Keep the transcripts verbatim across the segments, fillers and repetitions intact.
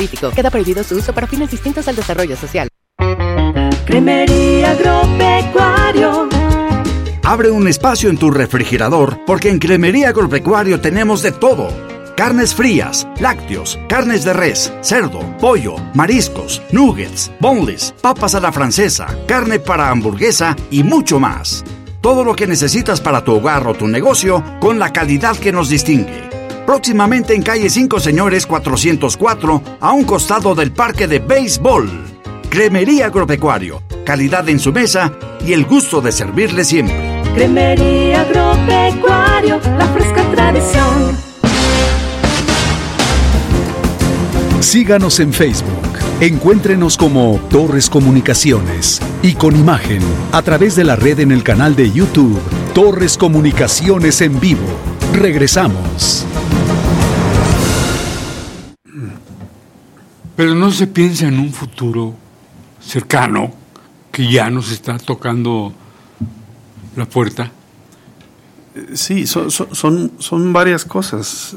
Queda prohibido su uso para fines distintos al desarrollo social. Cremería Agropecuario. Abre un espacio en tu refrigerador porque en Cremería Agropecuario tenemos de todo. Carnes frías, lácteos, carnes de res, cerdo, pollo, mariscos, nuggets, boneless, papas a la francesa, carne para hamburguesa y mucho más. Todo lo que necesitas para tu hogar o tu negocio con la calidad que nos distingue. Próximamente en calle cinco Señores cuatrocientos cuatro, a un costado del parque de béisbol. Cremería Agropecuario, calidad en su mesa y el gusto de servirle siempre. Cremería Agropecuario, la fresca tradición. Síganos en Facebook. Encuéntrenos como Torres Comunicaciones y con imagen a través de la red en el canal de YouTube Torres Comunicaciones en vivo. Regresamos. Pero no se piensa en un futuro cercano que ya nos está tocando la puerta. Sí, son, son, son varias cosas.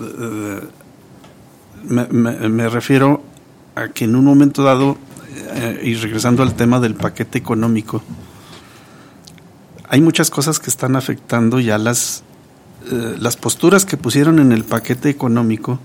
Me, me, me refiero a que en un momento dado, eh, y regresando al tema del paquete económico, hay muchas cosas que están afectando ya las, eh, las posturas que pusieron en el paquete económico.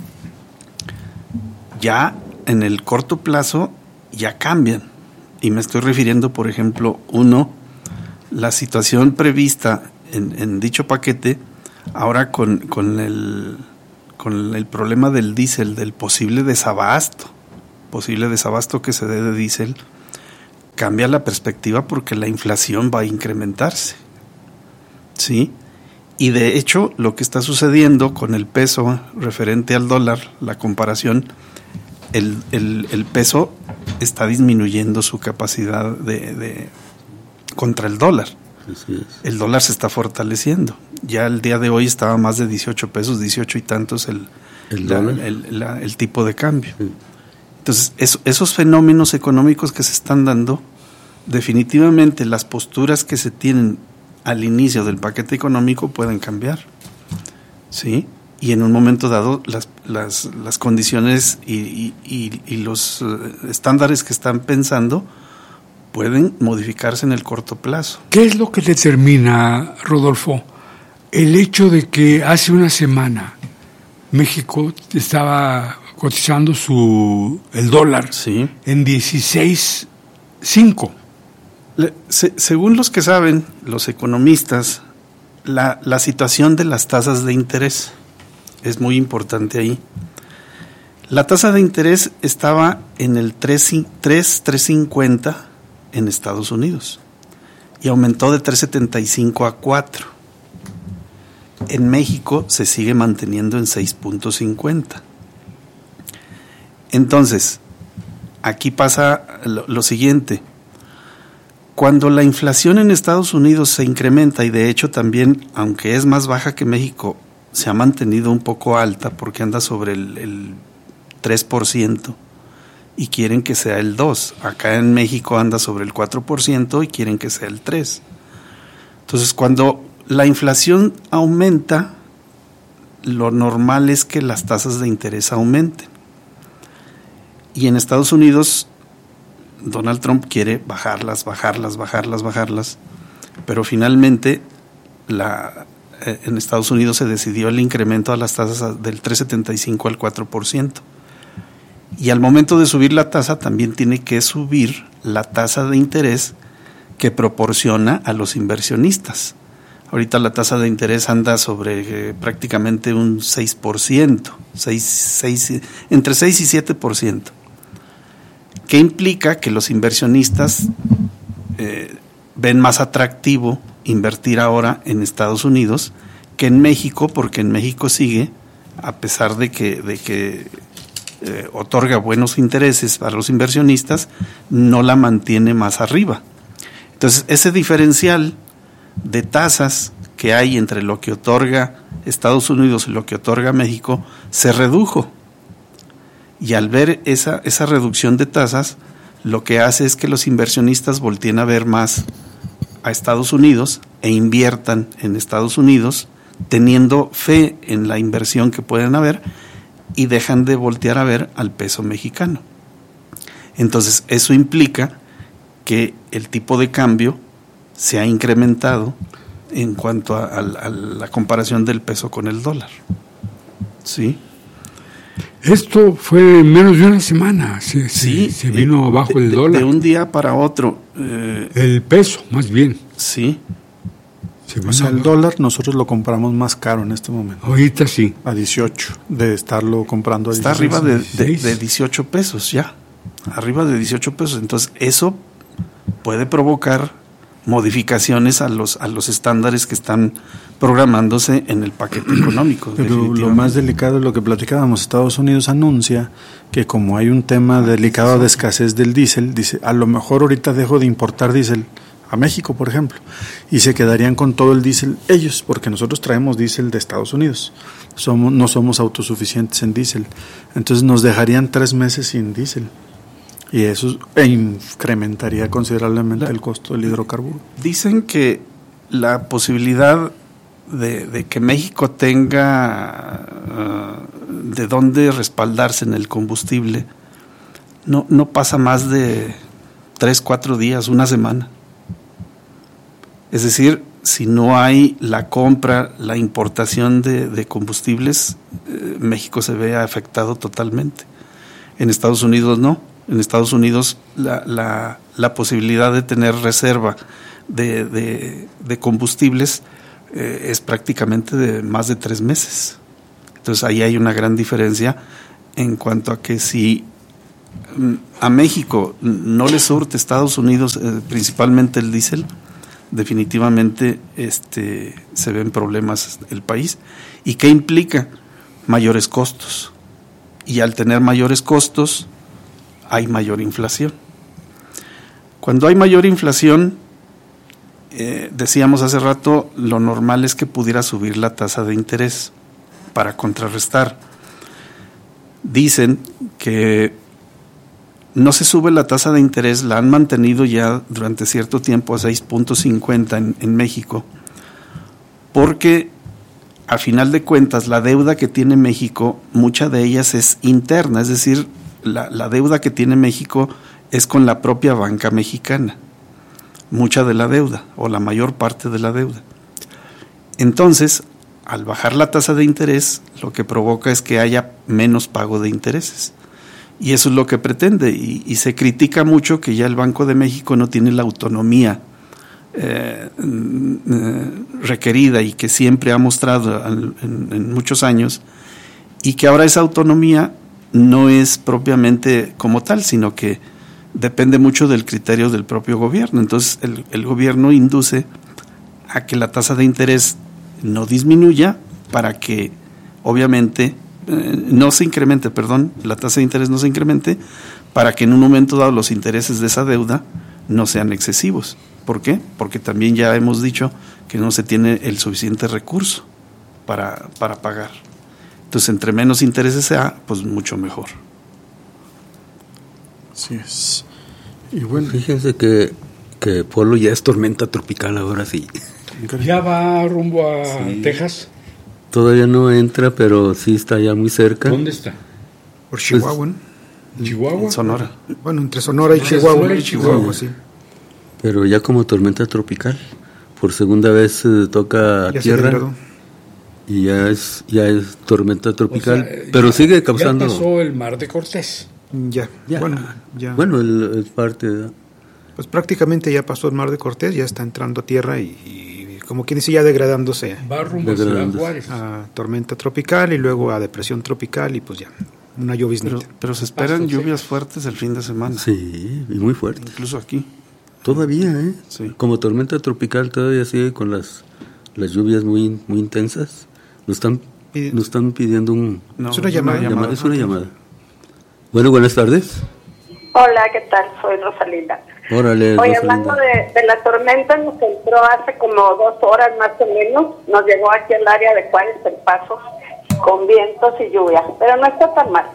Ya en el corto plazo ya cambian. Y me estoy refiriendo, por ejemplo, uno, la situación prevista en, en dicho paquete, ahora con, con el... con el problema del diésel, del posible desabasto, posible desabasto que se dé de diésel, cambia la perspectiva porque la inflación va a incrementarse, ¿sí? Y de hecho, lo que está sucediendo con el peso referente al dólar, la comparación, el, el, el peso está disminuyendo su capacidad de, de contra el dólar. Así es. El dólar se está fortaleciendo. Ya el día de hoy estaba más de dieciocho pesos, dieciocho y tantos el, ¿El, la, el, la, el tipo de cambio. Sí. Entonces, eso, esos fenómenos económicos que se están dando, definitivamente las posturas que se tienen al inicio del paquete económico pueden cambiar, ¿sí? Y en un momento dado las, las, las condiciones y, y, y, y los estándares que están pensando pueden modificarse en el corto plazo. ¿Qué es lo que determina, Rodolfo, el hecho de que hace una semana México estaba cotizando su el dólar sí. en dieciséis cinco? Se, según los que saben, los economistas, la, la situación de las tasas de interés es muy importante ahí. La tasa de interés estaba en el tres, tres cincuenta en Estados Unidos y aumentó de tres setenta y cinco a cuatro. En México se sigue manteniendo en seis punto cincuenta. Entonces, aquí pasa lo, lo siguiente. Cuando la inflación en Estados Unidos se incrementa, y de hecho también, aunque es más baja que México, se ha mantenido un poco alta porque anda sobre el, el tres por ciento y quieren que sea el dos por ciento. Acá en México anda sobre el cuatro por ciento y quieren que sea el tres por ciento. Entonces, cuando la inflación aumenta, lo normal es que las tasas de interés aumenten. Y en Estados Unidos, Donald Trump quiere bajarlas, bajarlas, bajarlas, bajarlas, pero finalmente la, eh, en Estados Unidos se decidió el incremento a las tasas del tres setenta y cinco al cuatro por ciento. Y al momento de subir la tasa también tiene que subir la tasa de interés que proporciona a los inversionistas. Ahorita la tasa de interés anda sobre eh, prácticamente un seis por ciento, seis, seis, entre seis y siete por ciento. ¿Qué implica? Que los inversionistas eh, ven más atractivo invertir ahora en Estados Unidos que en México, porque en México sigue, a pesar de que, de que eh, otorga buenos intereses para los inversionistas, no la mantiene más arriba. Entonces, ese diferencial de tasas que hay entre lo que otorga Estados Unidos y lo que otorga México se redujo. Y al ver esa, esa reducción de tasas, lo que hace es que los inversionistas volteen a ver más a Estados Unidos e inviertan en Estados Unidos, teniendo fe en la inversión que pueden haber, y dejan de voltear a ver al peso mexicano. Entonces, eso implica que el tipo de cambio se ha incrementado en cuanto a, a, a la comparación del peso con el dólar. ¿Sí? Esto fue en menos de una semana, se, sí, se, se vino de, abajo el de, dólar. De un día para otro. Eh, el peso, más bien. Sí. O sea, el dólar nosotros lo compramos más caro en este momento. Ahorita sí. A dieciocho, de estarlo comprando a Está dieciséis. arriba de, de, de dieciocho pesos ya. Arriba de dieciocho pesos. Entonces, eso puede provocar modificaciones a los a los estándares que están programándose en el paquete económico. Pero lo más delicado es lo que platicábamos. Estados Unidos anuncia que como hay un tema delicado de escasez del diésel, dice, a lo mejor ahorita dejo de importar diésel a México, por ejemplo, y se quedarían con todo el diésel ellos, porque nosotros traemos diésel de Estados Unidos. Somos no somos autosuficientes en diésel. Entonces nos dejarían tres meses sin diésel. Y eso incrementaría considerablemente la, el costo del hidrocarburo. Dicen que la posibilidad de, de que México tenga uh, de dónde respaldarse en el combustible no, no pasa más de tres, cuatro días, una semana. Es decir, si no hay la compra, la importación de, de combustibles, eh, México se ve afectado totalmente. En Estados Unidos no. En Estados Unidos la, la, la posibilidad de tener reserva de, de, de combustibles eh, es prácticamente de más de tres meses. Entonces ahí hay una gran diferencia en cuanto a que si a México no le surte Estados Unidos eh, principalmente el diésel, definitivamente este, se ven problemas el país. ¿Y qué implica? Mayores costos. Y al tener mayores costos hay mayor inflación. Cuando hay mayor inflación, eh, decíamos hace rato, lo normal es que pudiera subir la tasa de interés para contrarrestar. Dicen que no se sube la tasa de interés, la han mantenido ya durante cierto tiempo a seis punto cincuenta en, en México, porque a final de cuentas la deuda que tiene México, mucha de ellas es interna, es decir, La, la deuda que tiene México es con la propia banca mexicana, mucha de la deuda o la mayor parte de la deuda. Entonces, al bajar la tasa de interés, lo que provoca es que haya menos pago de intereses. Y eso es lo que pretende. Y, y se critica mucho que ya el Banco de México no tiene la autonomía eh, eh, requerida y que siempre ha mostrado en, en, en muchos años, y que ahora esa autonomía no es propiamente como tal, sino que depende mucho del criterio del propio gobierno. Entonces el, el gobierno induce a que la tasa de interés no disminuya para que obviamente eh, no se incremente, perdón, la tasa de interés no se incremente para que en un momento dado los intereses de esa deuda no sean excesivos. ¿Por qué? Porque también ya hemos dicho que no se tiene el suficiente recurso para, para pagar. Entonces, entre menos intereses sea, pues mucho mejor. Así es. Y bueno, fíjense que, que Polo ya es tormenta tropical ahora sí. ¿Ya va rumbo a sí. Texas? Todavía no entra, pero sí está ya muy cerca. ¿Dónde está? Por Chihuahua, ¿no? ¿En Chihuahua? En Sonora. Bueno, entre Sonora y Chihuahua. Sonora y Chihuahua, sí. Pero ya como tormenta tropical. Por segunda vez eh, toca ya tierra. Y ya es ya es tormenta tropical, o sea, pero ya, sigue causando. Ya pasó el Mar de Cortés. Ya, ya. Bueno, ya. Bueno, el, el parte. ¿no? Pues prácticamente ya pasó el Mar de Cortés, ya está entrando a tierra y, y como quien dice ya degradándose. Va rumbo a Ciudad Juárez. A tormenta tropical y luego a depresión tropical y pues ya, una lloviznita. Pero, pero se esperan Paso, lluvias sí. fuertes el fin de semana. Sí, y muy fuertes. Incluso aquí. Todavía, ¿eh? Sí. Como tormenta tropical todavía sigue con las, las lluvias muy, muy intensas. Nos están, nos están pidiendo un... No, es una llamada. Una llamada. Es una llamada. Bueno, buenas tardes. Hola, ¿qué tal? Soy Rosalinda. Órale, Hoy hablando de, de la tormenta, nos entró hace como dos horas más o menos. Nos llegó aquí al área de Juárez, El Paso, con vientos y lluvia. Pero no está tan mal.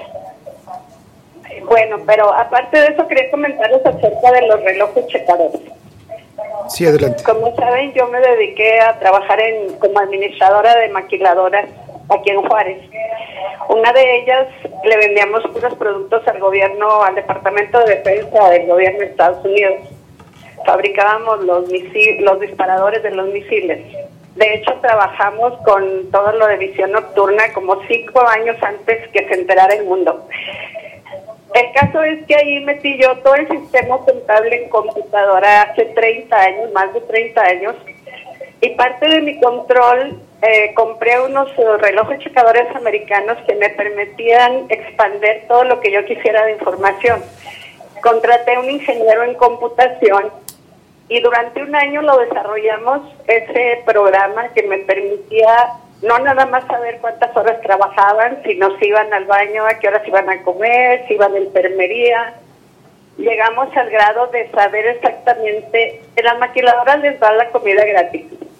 Bueno, pero aparte de eso, quería comentarles acerca de los relojes checadores. Sí, adelante. Como saben, yo me dediqué a trabajar en como administradora de maquiladoras aquí en Juárez. Una de ellas le vendíamos puros productos al gobierno, al Departamento de Defensa del gobierno de Estados Unidos. Fabricábamos los misil, los disparadores de los misiles. De hecho, trabajamos con todo lo de visión nocturna como cinco años antes que se enterara el mundo. El caso es que ahí metí yo todo el sistema contable en computadora hace treinta años, más de treinta años, y parte de mi control eh, compré unos uh, relojes checadores americanos que me permitían expandir todo lo que yo quisiera de información. Contraté a un ingeniero en computación y durante un año lo desarrollamos, ese programa que me permitía no nada más saber cuántas horas trabajaban, sino si iban al baño, a qué horas iban a comer, si iban a enfermería. Llegamos al grado de saber exactamente, en las maquiladoras les dan la comida gratis.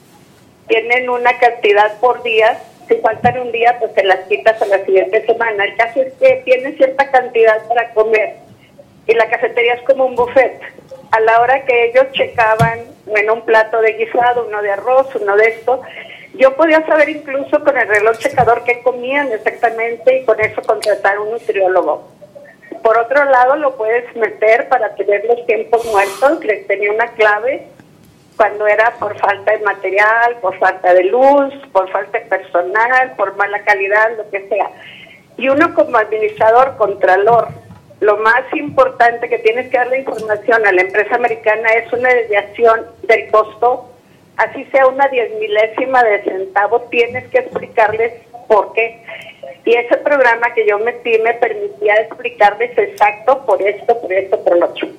Tienen una cantidad por día, si faltan un día, pues se las quitas a la siguiente semana. El caso es que tienen cierta cantidad para comer y la cafetería es como un buffet. A la hora que ellos checaban, bueno, un plato de guisado, uno de arroz, uno de esto, yo podía saber incluso con el reloj checador qué comían exactamente y con eso contratar un nutriólogo. Por otro lado, lo puedes meter para tener los tiempos muertos. Les tenía una clave cuando era por falta de material, por falta de luz, por falta de personal, por mala calidad, lo que sea. Y uno como administrador, contralor, lo más importante que tienes que darle información a la empresa americana es una desviación del costo, así sea una diez milésima de centavo, tienes que explicarles por qué. Y ese programa que yo metí me permitía explicarles exacto por esto, por esto, por lo otro.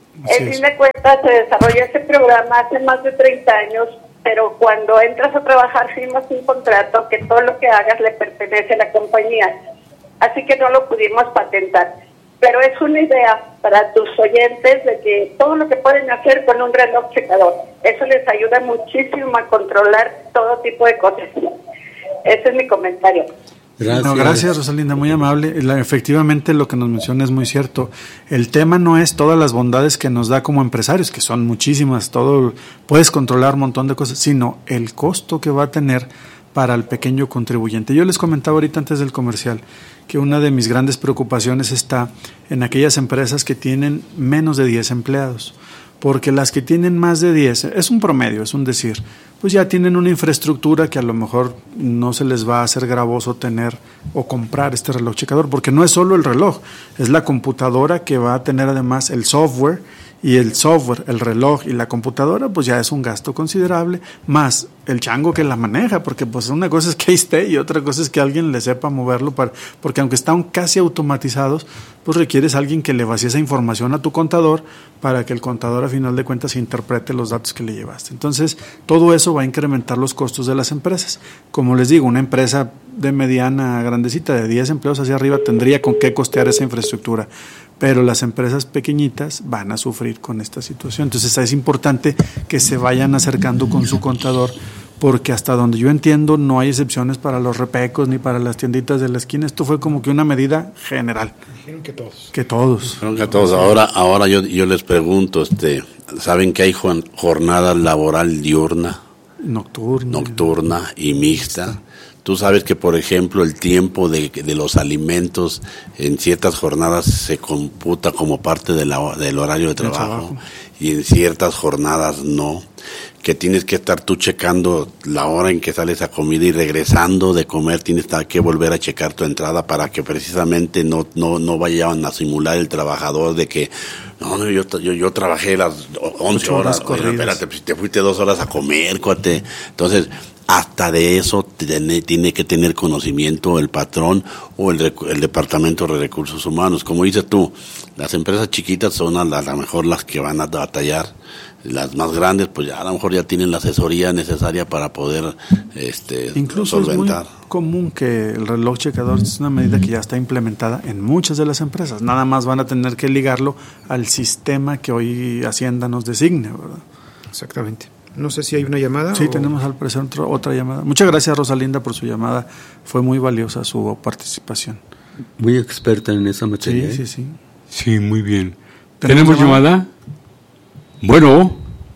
En fin de cuentas, se desarrolló ese programa hace más de treinta años, pero cuando entras a trabajar firmas un contrato que todo lo que hagas le pertenece a la compañía. Así que no lo pudimos patentar. Pero es una idea para tus oyentes de que todo lo que pueden hacer con un reloj checador, eso les ayuda muchísimo a controlar todo tipo de cosas. Ese es mi comentario. Gracias. No, gracias, Rosalinda, muy amable. La, efectivamente, lo que nos menciona es muy cierto. El tema no es todas las bondades que nos da como empresarios, que son muchísimas, todo puedes controlar un montón de cosas, sino el costo que va a tener para el pequeño contribuyente. Yo les comentaba ahorita antes del comercial que una de mis grandes preocupaciones está en aquellas empresas que tienen menos de diez empleados, porque las que tienen más de diez, es un promedio, es un decir, pues ya tienen una infraestructura que a lo mejor no se les va a hacer gravoso tener o comprar este reloj checador, porque no es solo el reloj, es la computadora que va a tener además el software, y el software, el reloj y la computadora, pues ya es un gasto considerable, más el chango que la maneja, porque pues una cosa es que esté y otra cosa es que alguien le sepa moverlo, para, porque aunque están casi automatizados, pues requieres a alguien que le vacíe esa información a tu contador para que el contador a final de cuentas interprete los datos que le llevaste. Entonces, todo eso va a incrementar los costos de las empresas. Como les digo, una empresa de mediana grandecita, de diez empleados hacia arriba, tendría con qué costear esa infraestructura, pero las empresas pequeñitas van a sufrir con esta situación. Entonces es importante que se vayan acercando con su contador, porque hasta donde yo entiendo no hay excepciones para los repecos ni para las tienditas de la esquina. Esto fue como que una medida general. Dijeron que todos. Que todos. Dijeron que todos. Ahora, ahora yo, yo les pregunto, este, ¿saben que hay jornada laboral diurna? Nocturna. Nocturna y mixta. Tú sabes que, por ejemplo, el tiempo de, de los alimentos en ciertas jornadas se computa como parte de la, del horario de trabajo, trabajo y en ciertas jornadas no, que tienes que estar tú checando la hora en que sales a comer y regresando de comer tienes que volver a checar tu entrada para que precisamente no no no vayan a simular el trabajador de que no, no yo, yo, yo trabajé las once horas, horas oye, espérate, pues, te fuiste dos horas a comer, cuate. Entonces, hasta de eso tiene, tiene que tener conocimiento el patrón o el, el Departamento de Recursos Humanos. Como dices tú, las empresas chiquitas son a lo mejor las que van a batallar. Las más grandes, pues ya a lo mejor ya tienen la asesoría necesaria para poder este, incluso solventar. Es muy común que el reloj checador es una medida que ya está implementada en muchas de las empresas. Nada más van a tener que ligarlo al sistema que hoy Hacienda nos designe, ¿verdad? Exactamente. No sé si hay una llamada. Sí, o... tenemos al presente otra llamada. Muchas gracias, Rosalinda, por su llamada. Fue muy valiosa su participación. Muy experta en esa materia. Sí, sí, sí. Sí, muy bien. ¿Tenemos, ¿Tenemos llamada? llamada? Bueno.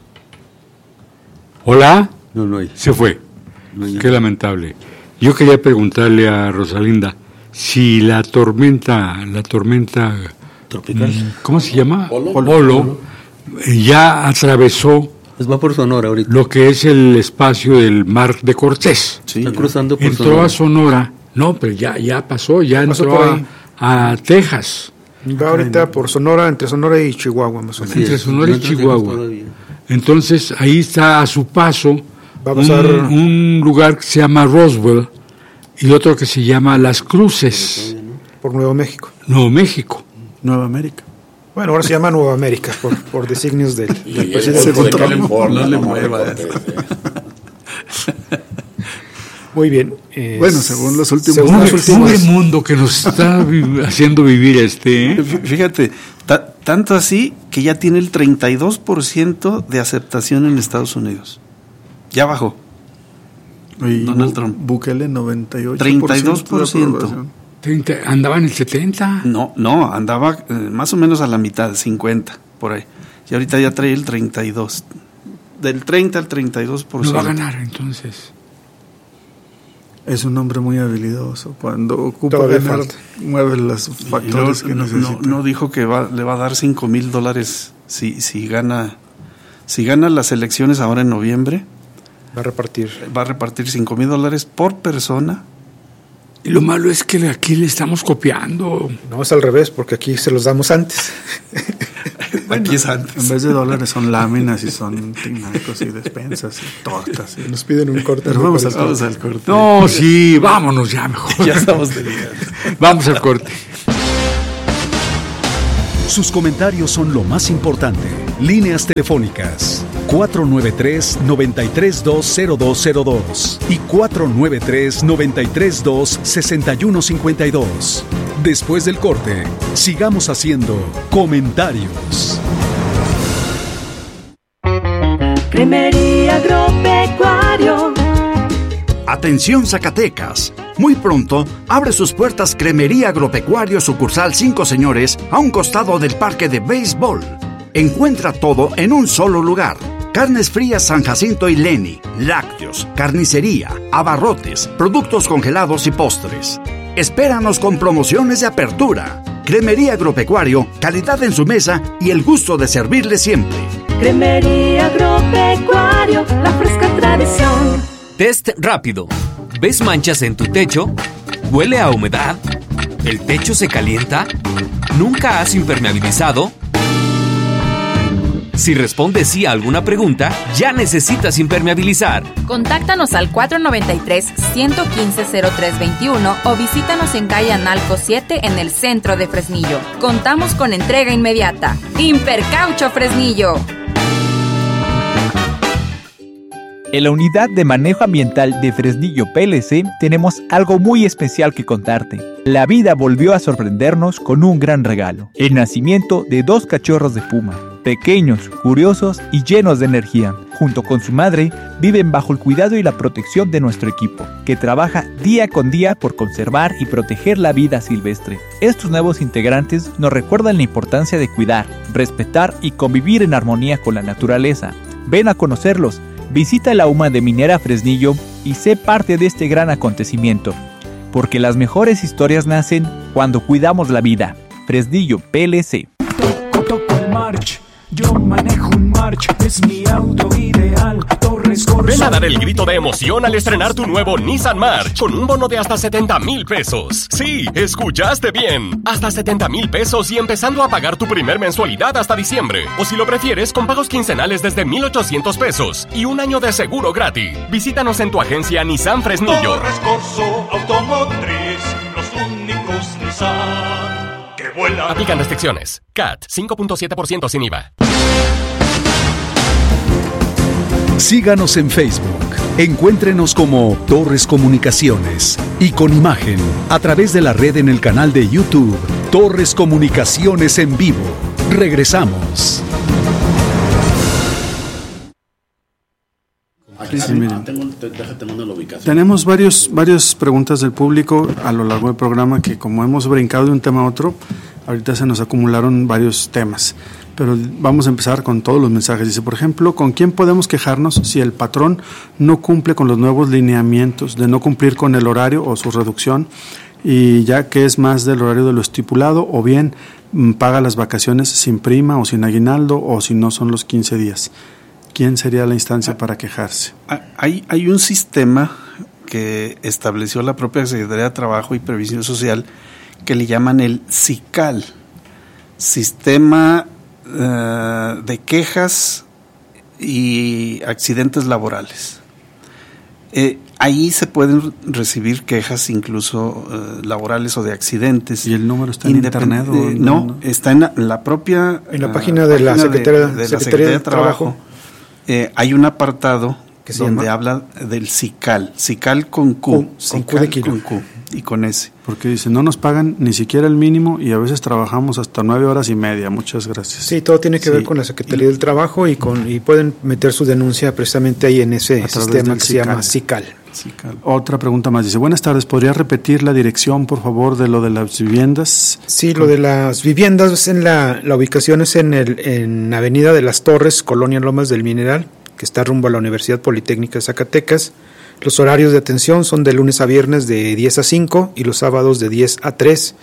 ¿Hola? No, no hay. Se fue. No hay. Qué lamentable. Yo quería preguntarle a Rosalinda, si la tormenta, la tormenta tropical, ¿cómo se llama? Polo, Polo, Polo. ya atravesó pues va por Sonora ahorita. Lo que es el espacio del Mar de Cortés. Sí, está cruzando por entró Sonora. a Sonora, no, pero ya, ya pasó, ya pasó entró a, a Texas. Va ahorita por Sonora, entre Sonora y Chihuahua, más o menos. Entre Sonora y Chihuahua. Entonces, ahí está a su paso Va a pasar un, un lugar que se llama Roswell y otro que se llama Las Cruces. Por Nuevo México. Nuevo México. Nueva América. Bueno, ahora se llama Nueva América, por, por designios del, del presidente. De California, no le muevas. Muy bien. Eh, bueno, según los últimos... Según los últimos Pobre mundo que nos está vi- haciendo vivir este. ¿eh? Fíjate, ta- tanto así que ya tiene el treinta y dos por ciento de aceptación en Estados Unidos. Ya bajó. Y Donald Bu- Trump. Bukele noventa y ocho por ciento. treinta y dos por ciento. de aprobación. treinta, andaba en el setenta. No, no, andaba eh, más o menos a la mitad, cincuenta, por ahí. Y ahorita ya trae el treinta y dos. Del treinta al treinta y dos por No ciento. va a ganar entonces. Es un hombre muy habilidoso. Cuando ocupa Todavía ganar, falta. mueve los Y factores luego, que no, necesita. no, no dijo que va, le va a dar cinco mil dólares si, si gana si gana las elecciones ahora en noviembre. Va a repartir. Va a repartir cinco mil dólares por persona. Y lo malo es que aquí le estamos copiando. No, es al revés, porque aquí se los damos antes. Aquí es antes. En vez de dólares son láminas y son tinacos y despensas y tortas. Y... Nos piden un corte. Pero vamos al Vamos corte. al corte. No, sí, vámonos ya mejor. Ya estamos delirando. Vamos al corte. Sus comentarios son lo más importante. Líneas telefónicas cuatro nueve tres, nueve tres dos, cero dos cero dos y cuatro nueve tres, nueve tres dos, seis uno cinco dos. Después del corte, sigamos haciendo comentarios. Cremería Agropecuario. Atención Zacatecas. Muy pronto abre sus puertas Cremería Agropecuario sucursal Cinco Señores a un costado del parque de béisbol. Encuentra todo en un solo lugar. Carnes frías San Jacinto y Leni, lácteos, carnicería, abarrotes, productos congelados y postres. Espéranos con promociones de apertura. Cremería Agropecuario, calidad en su mesa y el gusto de servirle siempre. Cremería Agropecuario, la fresca tradición. Test rápido. ¿Ves manchas en tu techo? ¿Huele a humedad? ¿El techo se calienta? ¿Nunca has impermeabilizado? Si respondes sí a alguna pregunta, ya necesitas impermeabilizar. Contáctanos al cuatro nueve tres, uno uno cinco, cero tres dos uno o visítanos en calle Analco siete en el centro de Fresnillo. Contamos con entrega inmediata. Impercaucho Fresnillo. En la Unidad de Manejo Ambiental de Fresnillo P L C tenemos algo muy especial que contarte. La vida volvió a sorprendernos con un gran regalo: el nacimiento de dos cachorros de puma. Pequeños, curiosos y llenos de energía. Junto con su madre, viven bajo el cuidado y la protección de nuestro equipo, que trabaja día con día por conservar y proteger la vida silvestre. Estos nuevos integrantes nos recuerdan la importancia de cuidar, respetar y convivir en armonía con la naturaleza. Ven a conocerlos. Visita la U M A de Minera Fresnillo y sé parte de este gran acontecimiento, porque las mejores historias nacen cuando cuidamos la vida. Fresnillo P L C. Toco, toco el March, yo manejo un March, es mi auto ideal. Torres Corso. Ven a dar el grito de emoción al estrenar tu nuevo Nissan March con un bono de hasta setenta mil pesos. Sí, escuchaste bien. Hasta setenta mil pesos y empezando a pagar tu primer mensualidad hasta diciembre. O si lo prefieres, con pagos quincenales desde mil ochocientos pesos y un año de seguro gratis. Visítanos en tu agencia Nissan Fresnillo. Torres Corso Automotriz, los únicos Nissan que vuelan. Aplican restricciones. C A T cinco punto siete por ciento sin I V A. Síganos en Facebook. Encuéntrenos como Torres Comunicaciones y con imagen a través de la red en el canal de YouTube Torres Comunicaciones en vivo. Regresamos. Aquí Sí, miren. tengo, te- déjate mandar la ubicación. Tenemos varios, varias preguntas del público a lo largo del programa que, como hemos brincado de un tema a otro, ahorita se nos acumularon varios temas. Pero vamos a empezar con todos los mensajes. Dice, por ejemplo, ¿con quién podemos quejarnos si el patrón no cumple con los nuevos lineamientos de no cumplir con el horario o su reducción y ya que es más del horario de lo estipulado, o bien mm, paga las vacaciones sin prima o sin aguinaldo, o si no son los quince días. ¿Quién sería la instancia para quejarse? Hay, hay un sistema que estableció la propia Secretaría de Trabajo y Previsión Social que le llaman el SICAL, Sistema uh, de Quejas y Accidentes Laborales. Eh, ahí se pueden recibir quejas incluso uh, laborales o de accidentes. ¿Y el número está en internet? O eh, no, no, está en la, la propia... En la página de la Secretaría de, de, de, la Secretaría de Trabajo. Trabajo. Eh, hay un apartado donde llama? habla del SICAL. SICAL con Q. Q SICAL con Q de kilo. Con Q y con S. Porque dice, no nos pagan ni siquiera el mínimo y a veces trabajamos hasta nueve horas y media. Muchas gracias. Sí, todo tiene que sí. ver con la Secretaría y, del Trabajo y con y pueden meter su denuncia precisamente ahí en ese sistema que se llama SICAL. SICAL. Otra pregunta más. Dice, buenas tardes, ¿podría repetir la dirección, por favor, de lo de las viviendas? Sí, lo de las viviendas, en la, la ubicación es en, el, en Avenida de las Torres, Colonia Lomas del Mineral, que está rumbo a la Universidad Politécnica de Zacatecas. Los horarios de atención son de lunes a viernes de diez a cinco y los sábados de diez a tres.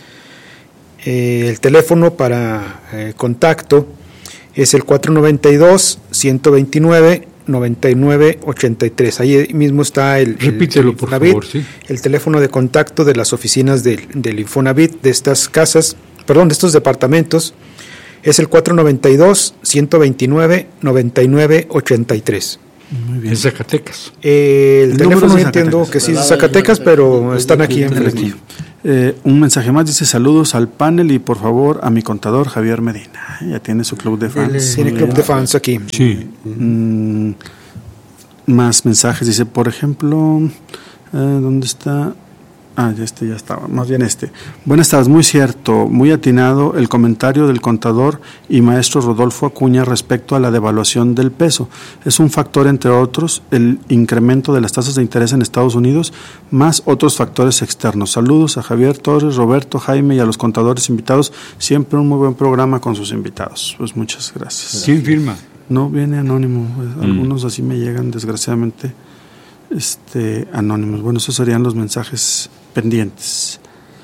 Eh, el teléfono para eh, contacto es el cuatro noventa y dos, ciento veintinueve, noventa y nueve, ochenta y tres. Ahí mismo está el, Repítelo, el por favor, sí. El teléfono de contacto de las oficinas del, del Infonavit, de estas casas, perdón, de estos departamentos, es el cuatro noventa y dos, ciento veintinueve, noventa y nueve, ochenta y tres. Muy bien. En Zacatecas. Eh, el, el teléfono entiendo que sí es de Zacatecas, pero están aquí en Fresnillo. Eh, un mensaje más, dice saludos al panel y por favor a mi contador Javier Medina. Ya tiene su club de fans. Tiene club de fans aquí. Sí. Mm, más mensajes, dice por ejemplo, eh, ¿dónde está? Ah, ya este ya estaba, más bien este. Buenas tardes, muy cierto, muy atinado el comentario del contador y maestro Rodolfo Acuña respecto a la devaluación del peso. Es un factor, entre otros, el incremento de las tasas de interés en Estados Unidos, más otros factores externos. Saludos a Javier Torres, Roberto, Jaime y a los contadores invitados. Siempre un muy buen programa con sus invitados. Pues muchas gracias. ¿Quién firma? No, viene anónimo. Mm. Algunos así me llegan, desgraciadamente, este anónimos. Bueno, esos serían los mensajes pendientes.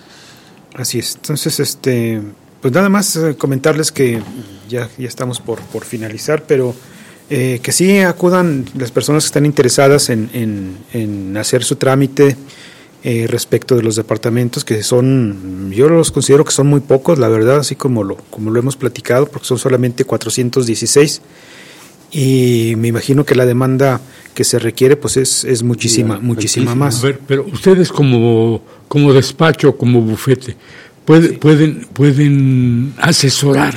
Así es. Entonces, este, pues nada más eh, comentarles que ya, ya estamos por, por finalizar, pero eh, que sí acudan las personas que están interesadas en, en, en hacer su trámite eh, respecto de los departamentos, que son, yo los considero que son muy pocos, la verdad, así como lo, como lo hemos platicado, porque son solamente cuatrocientos dieciséis. Y me imagino que la demanda que se requiere pues es, es muchísima, sí, muchísima más. A ver, pero ustedes como, como despacho, como bufete, puede, sí. pueden, pueden asesorar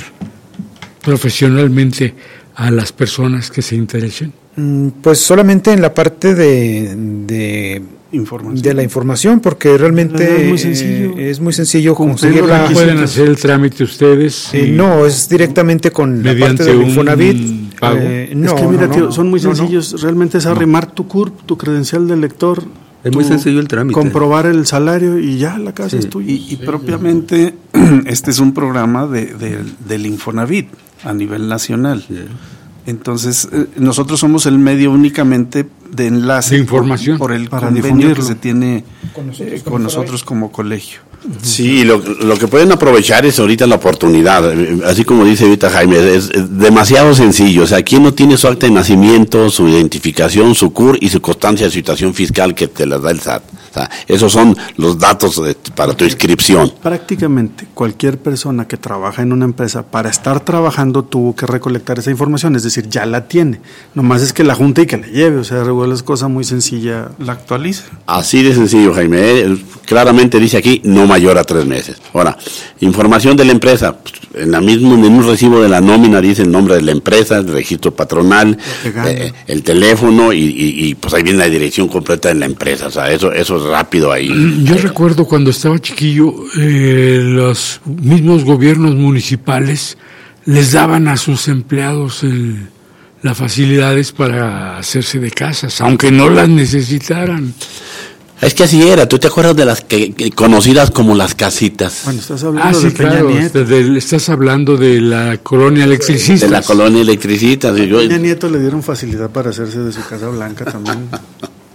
profesionalmente a las personas que se interesen. Pues solamente en la parte de, de información. de la información, porque realmente es muy sencillo, eh, es muy sencillo conseguir la... ¿Pueden hacer el trámite ustedes? Eh, no, es directamente con la parte del Infonavit. ¿Pago? Eh, no, es que mira, no, tío, no, son muy no, sencillos, no. realmente es arrimar tu C U R P, tu credencial del lector. Es muy sencillo el trámite. Comprobar el salario y ya la casa sí. es tuya. Y, y propiamente este es un programa de, de, del Infonavit a nivel nacional. Sí. Entonces, eh, nosotros somos el medio únicamente de enlace de información por, por el para convenio difundirlo. que se tiene con nosotros, eh, con nosotros como colegio. Sí, lo, lo que pueden aprovechar es ahorita la oportunidad, así como dice ahorita Jaime, es, es demasiado sencillo. O sea, ¿quién no tiene su acta de nacimiento, su identificación, su C U R y su constancia de situación fiscal que te la da el S A T? O sea, esos son los datos de, para tu inscripción. Prácticamente cualquier persona que trabaja en una empresa, para estar trabajando tuvo que recolectar esa información, es decir, ya la tiene. Nomás es que la junte y que la lleve, o sea, es cosa muy sencilla. La actualiza. Así de sencillo, Jaime. ¿eh? Claramente dice aquí, no mayor a tres meses. Ahora, información de la empresa. En la misma, en un recibo de la nómina dice el nombre de la empresa, el registro patronal, eh, el teléfono y, y, y pues ahí viene la dirección completa de la empresa. O sea, eso, eso es rápido ahí. Yo recuerdo cuando estaba chiquillo, eh, los mismos gobiernos municipales les daban a sus empleados el, las facilidades para hacerse de casas, aunque no las necesitaran. Es que así era. ¿Tú te acuerdas de las que, que conocidas como las casitas? Bueno, estás hablando ah, sí, de Peña claro, Nieto. De, estás hablando de la colonia electricista. De la colonia electricista. A Peña Nieto le dieron facilidad para hacerse de su Casa Blanca también.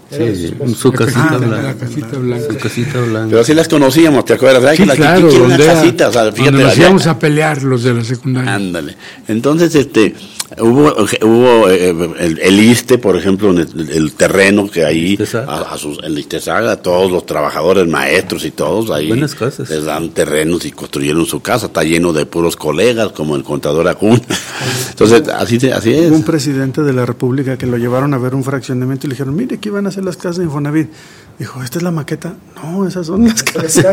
Sí, su, su casita ah, blanca. La casita blanca. Su casita blanca. Pero sí las conocíamos, ¿te acuerdas? ¿Sabes? Sí, que la claro, quieren una donde era- casita, o sea, fíjate. donde nos allá- íbamos a pelear los de la secundaria. Ándale. Entonces, este, hubo, hubo eh, el, el ISSSTE, por ejemplo, en el, el terreno que ahí, a, a sus, el ISSSTESAG, a todos los trabajadores, maestros y todos ahí, Buenas casas. les dan terrenos y construyeron su casa. Está lleno de puros colegas, como el contador Acuña. Entonces, así, se- así es. Hubo un presidente de la República que lo llevaron a ver un fraccionamiento y le dijeron, mire, aquí van a hacer las casas de Infonavit. Dijo, ¿esta es la maqueta? No, esas son las casas.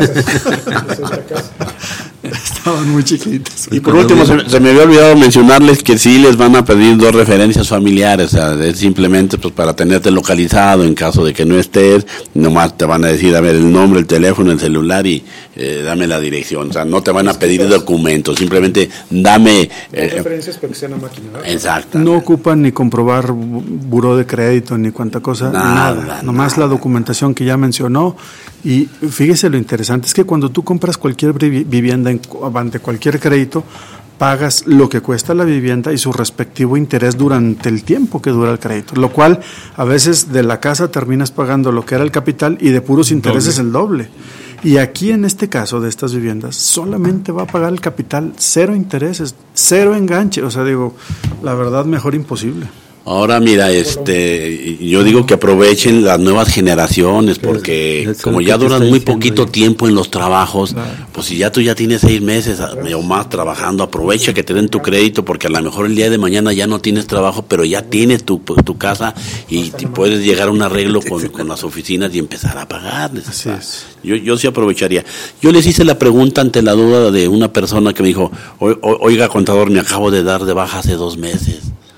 Estaban muy chiquitas. Y por último, se, se me había olvidado mencionarles que sí les van a pedir dos referencias familiares, o sea, es simplemente pues para tenerte localizado en caso de que no estés, nomás te van a decir, a ver, el nombre, el teléfono, el celular y eh, dame la dirección, o sea, no te van a pedir documentos, simplemente dame... Hay Eh, referencias porque sea una máquina, ¿verdad? exacto. No ocupan ni comprobar bu- buró de crédito ni cuánta cosa, Nada, nada, nomás la documentación que ya mencionó. Y fíjese lo interesante es que cuando tú compras cualquier vi- vivienda en, cu- ante cualquier crédito, pagas lo que cuesta la vivienda y su respectivo interés durante el tiempo que dura el crédito, lo cual a veces de la casa terminas pagando lo que era el capital y de puros intereses el doble. Y aquí en este caso de estas viviendas solamente va a pagar el capital, cero intereses, cero enganche, o sea, digo, la verdad mejor imposible. Ahora mira, este, yo digo que aprovechen las nuevas generaciones porque es como lo ya que te duran estoy muy diciendo poquito yo. tiempo en los trabajos, pues si ya tú ya tienes seis meses a- o más trabajando, aprovecha que te den tu crédito porque a lo mejor el día de mañana ya no tienes trabajo, pero ya tienes tu, pues, tu casa y te puedes llegar a un arreglo con, con las oficinas y empezar a pagarles. Así es. Yo, yo sí aprovecharía. Yo les hice la pregunta ante la duda de una persona que me dijo, "O- o- oiga contador, me acabo de dar de baja hace dos meses.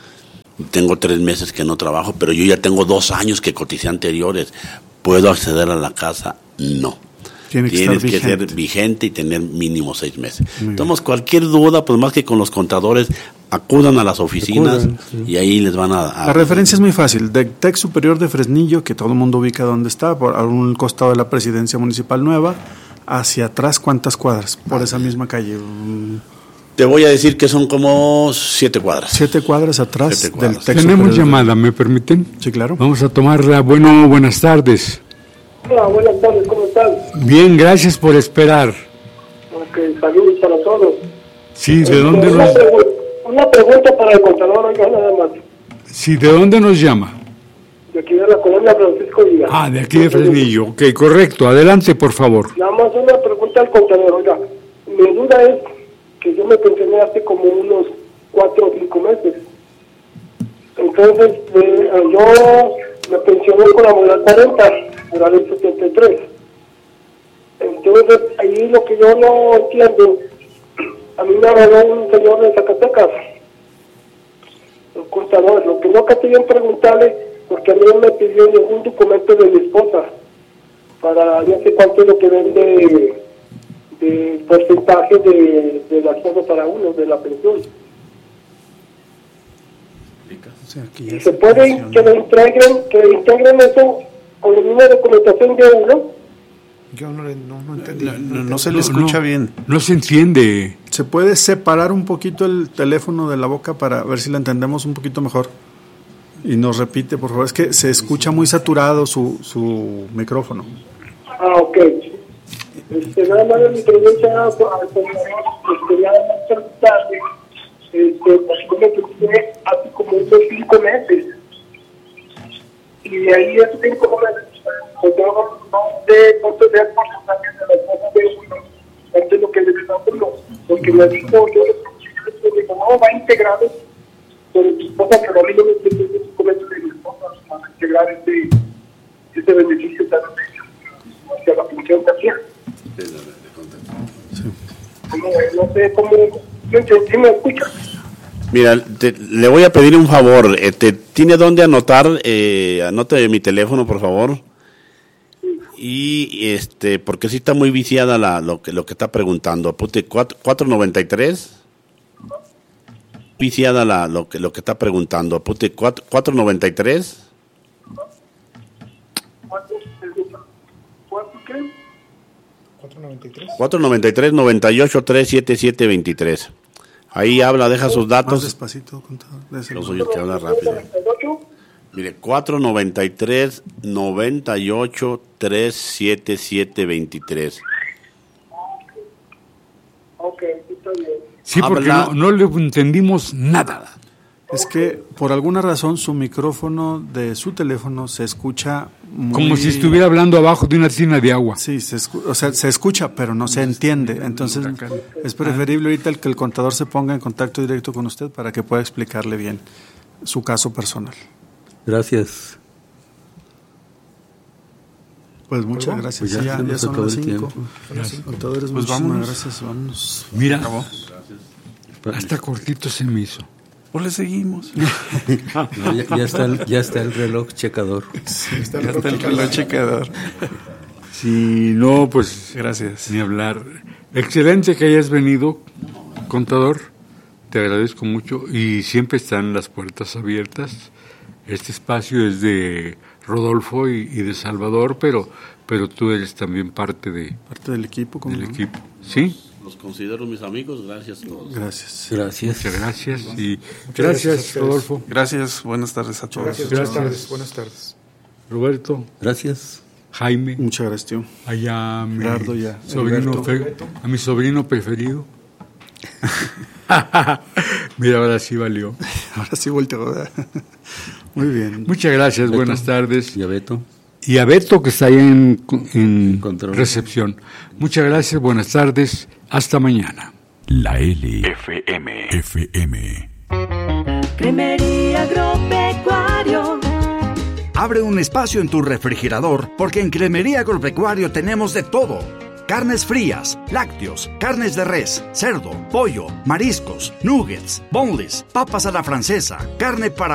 Tengo tres meses que no trabajo, pero yo ya tengo dos años que coticé anteriores. ¿Puedo acceder a la casa? No. Tiene que Tienes estar que vigente. ser vigente y tener mínimo seis meses. bien. Entonces, cualquier duda, pues más que con los contadores, acudan a las oficinas Acudan, sí. y ahí les van a... a- La referencia es muy fácil, de TEC Superior de Fresnillo, que todo el mundo ubica dónde está, por a un costado de la Presidencia Municipal Nueva, hacia atrás, ¿cuántas cuadras? Por esa misma calle. Mm, Te voy a decir que son como siete cuadras. Siete cuadras atrás Siete cuadras. del TEC Tenemos Superior. llamada, ¿me permiten? Sí, claro. Vamos a tomarla. Bueno, buenas tardes. Hola, buenas tardes, ¿cómo están? Bien, gracias por esperar. Ok, saludos para todos. Sí, ¿de dónde una, nos, pregu- una pregunta para el contador, oiga, nada más. sí, ¿de dónde nos llama? De aquí de la colonia Francisco Villa. Ah, de aquí de Fresnillo. Ok, correcto. Adelante, por favor. Nada más una pregunta al contador, oiga. Mi duda es que yo me pensioné hace como unos cuatro o cinco meses. Entonces, eh, yo me pensioné con la modalidad cuarenta, por el setenta y tres. Entonces, ahí lo que yo no entiendo, a mí me habló un señor de Zacatecas, el contador, lo que no acabé bien preguntarle, porque a mí no me pidió ningún documento de mi esposa, para no sé cuánto es lo que vende de porcentaje de, de la esposa para uno, de la pensión. O sea, que ya ¿Se puede que le integren, que le integren eso con la misma documentación de uno? Yo no, le- no, no entendí. No, no- no se le escucha bien. No se entiende. ¿Se puede separar un poquito el teléfono de la boca para ver si la entendemos un poquito mejor? Y nos repite, por favor, es que se escucha muy saturado su, su micrófono. Ah, ok. Este, nada más de mi pregunta al señor, este, nada más preguntarle, este, pues yo me pregunté hace como unos cinco meses. Y de ahí esos cinco meses, pues yo no, no sé cuánto sea el porcentaje de las cosas de uno, cuánto es lo que le está uno, porque me dijo, yo le dije, no, va integrado con tu esposa, pero a mí no me entiende esos cinco meses de mi esposa para integrar este, este beneficio también hacia la función que hacía. Como, no sé cómo, ¿sí me escucha? Mira, te- le voy a pedir un favor. Este, ¿tiene dónde anotar? Eh, anote mi teléfono, por favor. Y este, porque sí está muy viciada la, lo que lo que está preguntando. Apunte cuatro noventa y tres. Viciada la, lo que lo que está preguntando. Apunte cuatro noventa y tres. ¿Cuánto qué? cuatro noventa y tres. cuatro noventa y tres, noventa y ocho, trescientos setenta y siete veintitrés. Ahí habla, deja sus Más datos. despacito, contador. Lo suyo es que habla rápido. Mire, cuatro noventa y tres, noventa y ocho, tres setenta y siete veintitrés. Ok, está bien. Sí, porque no, no le entendimos nada. Es que por alguna razón su micrófono de su teléfono se escucha muy... Como si estuviera hablando abajo de una tina de agua. Sí, se escu- o sea, se escucha, pero no se entiende. Entonces es preferible ahorita el que el contador se ponga en contacto directo con usted para que pueda explicarle bien su caso personal. Gracias. Pues muchas Bueno, gracias. pues ya Sí, ya, se nos ya son acabó las el cinco. tiempo. Gracias. Contadores, Pues muchísimas vámonos. gracias. Vámonos. Mira, Acabó. hasta cortito se me hizo. Pues le seguimos. No, ya, ya, está el, ya está el reloj checador. Sí, está Ya está el reloj checador. Sí, no, pues Gracias. ni hablar. Excelente que hayas venido, contador. Te agradezco mucho y siempre están las puertas abiertas. Este espacio es de Rodolfo y, y de Salvador, pero pero tú eres también parte de parte del equipo. ¿Cómo del no? equipo, ¿sí? Los considero mis amigos, gracias a todos. Gracias. Gracias. Muchas gracias y Muchas gracias a gracias, ustedes. Rodolfo. Gracias, buenas tardes a todos. Gracias, Gracias. buenas tardes. Buenas tardes. Roberto, Gracias. Jaime, Muchas gracias, tío. allá a mi Gerardo, ya. sobrino, Alberto. fe- a mi sobrino preferido. Mira, ahora sí valió. Ahora sí volteo. ¿verdad? Muy bien. Muchas gracias, Beto. buenas tardes. Y a Beto. Y a Beto, que está ahí en, en Control. recepción. Muchas gracias, buenas tardes, hasta mañana. La L F M. F M. Cremería Agropecuario. Abre un espacio en tu refrigerador porque en Cremería Agropecuario tenemos de todo. Carnes frías, lácteos, carnes de res, cerdo, pollo, mariscos, nuggets, boneless, papas a la francesa, carne para